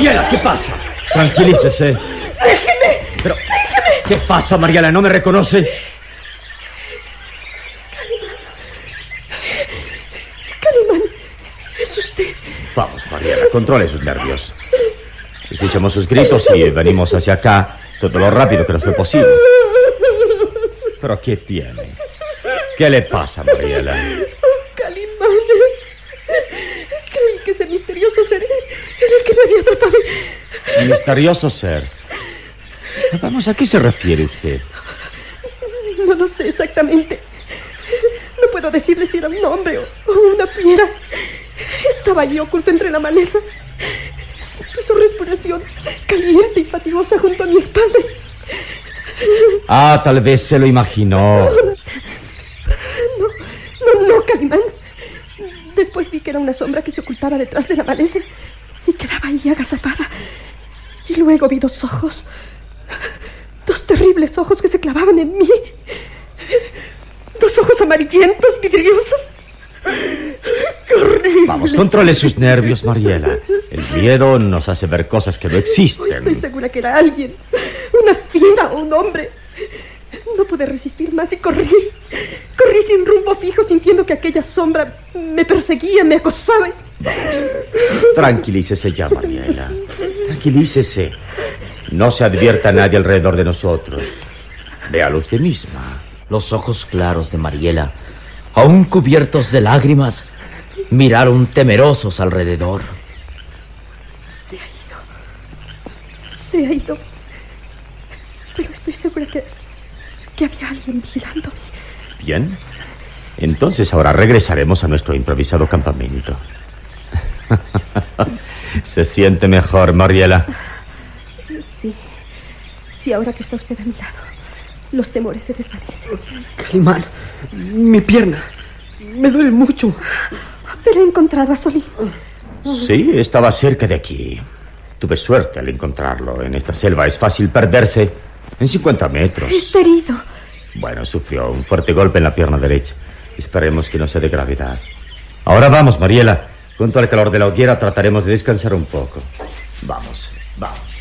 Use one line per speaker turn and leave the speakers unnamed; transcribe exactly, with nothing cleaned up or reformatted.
Mariela, ¿qué pasa? Tranquilícese.
¡Déjeme!
Pero,
¡Déjeme!
¿qué pasa, Mariela? ¿No me reconoce?
Calimán, es usted.
Vamos, Mariela, controle sus nervios. Escuchamos sus gritos y venimos hacia acá todo lo rápido que nos fue posible. ¿Pero qué tiene? ¿Qué le pasa, Mariela?
Oh, Calimán. Creí que ese misterioso ser era el que me había atrapado.
Misterioso ser. Vamos, ¿a qué se refiere usted?
No lo sé exactamente. No puedo decirle si era un hombre o, o una fiera. Estaba allí oculto entre la maleza. Sentí su respiración caliente y fatigosa junto a mi espalda.
Ah, tal vez se lo imaginó.
No, no, no, Calimán. Después vi que era una sombra que se ocultaba detrás de la maleza y quedaba ahí agazapada. Y luego vi dos ojos. Dos terribles ojos que se clavaban en mí. Dos ojos amarillentos, vidriosos. ¡Qué horrible!
Vamos, controle sus nervios, Mariela. El miedo nos hace ver cosas que no existen.
Estoy segura que era alguien. Una fiera o un hombre. No pude resistir más y corrí. Corrí sin rumbo fijo, sintiendo que aquella sombra me perseguía, me acosaba.
Vamos. Tranquilícese ya, Mariela. Tranquilícese. No se advierta a nadie alrededor de nosotros. Véalo usted misma.
Los ojos claros de Mariela, aún cubiertos de lágrimas, miraron temerosos alrededor.
Se ha ido. Se ha ido. Pero estoy segura que, que había alguien vigilándome.
Bien. Entonces ahora regresaremos a nuestro improvisado campamento. ¿Se siente mejor, Mariela?
Sí. Sí, ahora que está usted a mi lado, los temores se desvanecen.
Calimán, mi pierna. Me duele mucho.
Pero he encontrado a Solín.
Sí, estaba cerca de aquí. Tuve suerte al encontrarlo. En esta selva es fácil perderse en cincuenta metros.
Está herido.
Bueno, sufrió un fuerte golpe en la pierna derecha. Esperemos que no sea de gravedad. Ahora vamos, Mariela. Junto al calor de la hoguera trataremos de descansar un poco. Vamos, vamos.